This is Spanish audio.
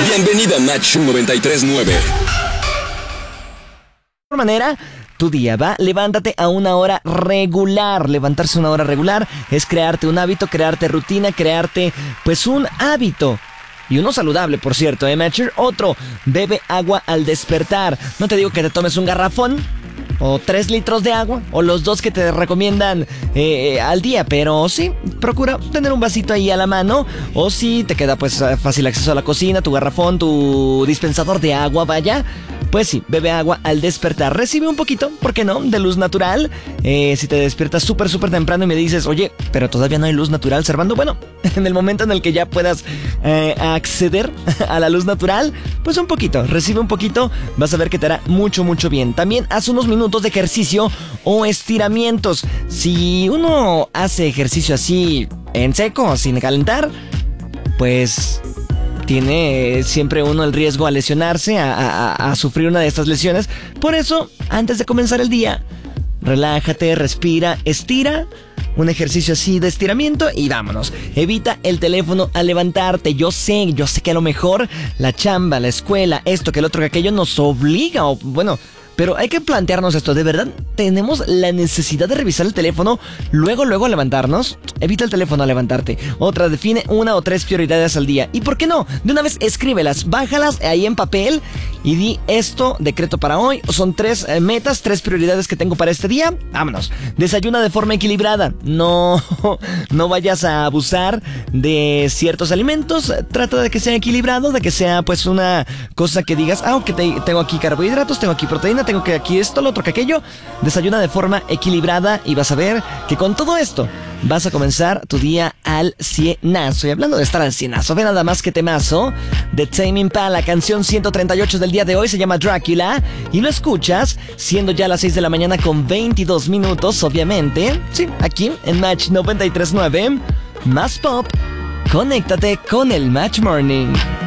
Bienvenida a Match 93.9. De alguna manera, tu día va, levántate a una hora regular. Levantarse a una hora regular es crearte un hábito, crearte rutina, crearte pues un hábito. Y uno saludable, por cierto, Matcher? Otro, bebe agua al despertar. No te digo que te tomes un garrafón o 3 litros de agua, o los 2 que te recomiendan al día, pero sí, procura tener un vasito ahí a la mano, o si te queda pues fácil acceso a la cocina, tu garrafón, tu dispensador de agua, vaya, pues sí, bebe agua al despertar. Recibe un poquito, ¿por qué no?, de luz natural. Si te despiertas súper temprano y me dices, oye, pero todavía no hay luz natural, Servando, bueno, en el momento en el que ya puedas acceder a la luz natural, pues un poquito, recibe un poquito, vas a ver que te hará mucho bien. También haz unos minutos de ejercicio o estiramientos. Si uno hace ejercicio así en seco, sin calentar, pues tiene siempre uno el riesgo a lesionarse, a sufrir una de estas lesiones. Por eso, antes de comenzar el día, relájate, respira, estira. Un ejercicio así de estiramiento y vámonos. Evita el teléfono al levantarte. Yo sé que a lo mejor la chamba, la escuela, esto, que el otro, que aquello nos obliga, o bueno, pero hay que plantearnos esto. ¿De verdad tenemos la necesidad de revisar el teléfono luego al levantarnos? Evita el teléfono al levantarte. Otra, define 1 o 3 prioridades al día. ¿Y por qué no? De una vez escríbelas, bájalas ahí en papel y di esto, decreto para hoy. Son 3 metas, 3 prioridades que tengo para este día. Vámonos. Desayuna de forma equilibrada. No vayas a abusar de ciertos alimentos. Trata de que sea equilibrado, de que sea pues una cosa que digas, ok, tengo aquí carbohidratos, tengo aquí proteína, tengo que aquí esto, lo otro que aquello. Desayuna de forma equilibrada y vas a ver que con todo esto vas a comenzar tu día al cienazo. Y hablando de estar al cienazo, ve nada más que temazo de Tame Impala. La canción 138 del día de hoy se llama Drácula y lo escuchas siendo ya las 6 de la mañana con 22 minutos, obviamente. Sí, aquí en Match 93.9. Más pop. Conéctate con el Match Morning.